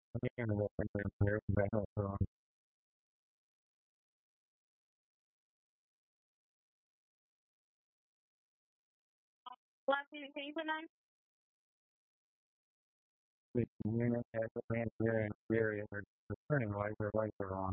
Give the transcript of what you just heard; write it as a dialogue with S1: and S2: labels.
S1: Again, what I'm here, battle from
S2: Last season, can you put on?
S1: the unit as a man here in the area are turning lights are on.